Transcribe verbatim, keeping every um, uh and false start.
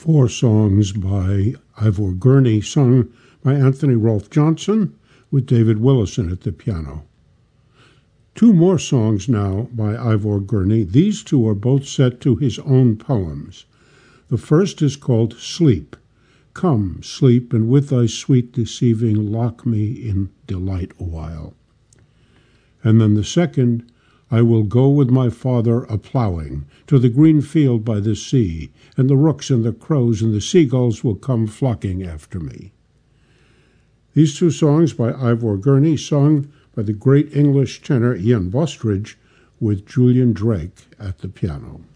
four songs by Ivor Gurney, sung by Anthony Rolfe Johnson, with David Willison at the piano. Two more songs now by Ivor Gurney. These two are both set to his own poems. The first is called Sleep. Come, sleep, and with thy sweet deceiving lock me in delight awhile. And then the second, I will go with my father a-ploughing to the green field by the sea, and the rooks and the crows and the seagulls will come flocking after me. These two songs by Ivor Gurney, sung by the great English tenor Ian Bostridge, with Julian Drake at the piano.